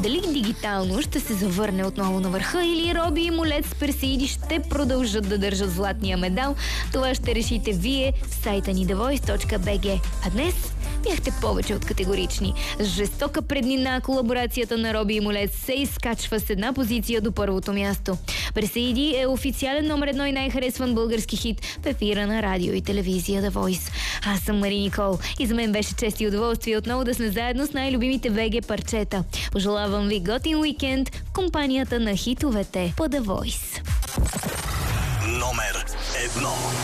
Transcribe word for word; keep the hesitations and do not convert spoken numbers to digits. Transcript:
Дали дигитално ще се завърне отново на върха или Роби и Молец с Персеиди ще продължат да държат златния медал, това ще решите вие в сайта ни the voice точка b g. А днес бяхте повече от категорични. С жестока преднина колаборацията на Роби и Молец се изкачва с една позиция до първото място. Персеиди е официален номер едно и най-харесван български хит в ефира на радио и телевизия The Voice. Аз съм Мари Никол и за мен беше чест и удоволствие отново да сме заедно с най-любимите ВГ парчета. Пожелавам ви готин уикенд в компанията на хитовете по The Voice. Номер едно.